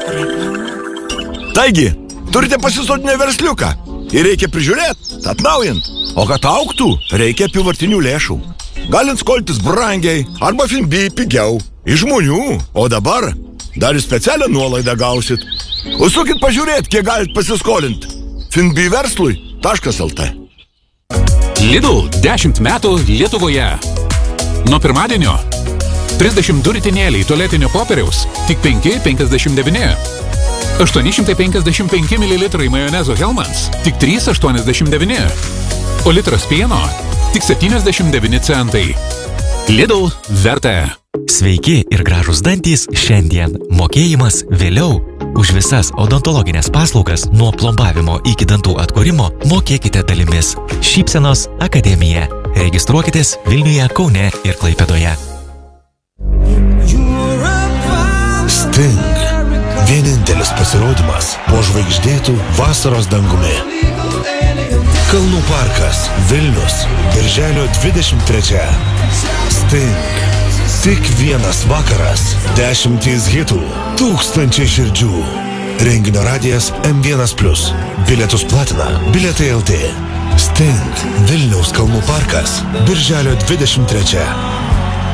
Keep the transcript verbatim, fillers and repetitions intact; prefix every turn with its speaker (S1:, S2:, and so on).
S1: Taigi, turite pasisodinę versliuką ir reikia prižiūrėti, atnaujint. O kad augtų, reikia apyvartinių lėšų. Galint skoltis brangiai arba Finbi pigiau. Iš žmonių. O dabar dar ir specialią nuolaidą gausit. Užsukit pažiūrėti, kiek galit pasiskolinti. Finbi verslui taškas lt.
S2: Lidl dešimt metų Lietuvoje. Nuo pirmadienio trisdešimt du ritinėliai tualetinio popieriaus tik penki penkiasdešimt devyni. aštuoni šimtai penkiasdešimt penki mililitrai majonezo Hellmann's tik trys aštuoniasdešimt devyni. O litras pieno tik septyniasdešimt devyni centai. Lidl verta.
S3: Sveiki ir gražus dantys šiandien. Mokėjimas vėliau. Už visas odontologinės paslaugas nuo plombavimo iki dantų atkūrimo mokėkite dalimis. Šypsenos akademija. Registruokitės Vilniuje, Kaune ir Klaipėdoje.
S4: Sting. Vienintelis pasirodymas po žvaigždėtų vasaros dangumi. Kalnų parkas, Vilnius, birželio dvidešimt trečia. Sting. Tik vienas vakaras, dešimtys hitų, tūkstančiai širdžių. Renginio radijas M vienas plus. Bilietus platina Bilietai L T. Sting. Vilniaus kalnų parkas, birželio dvidešimt trečia.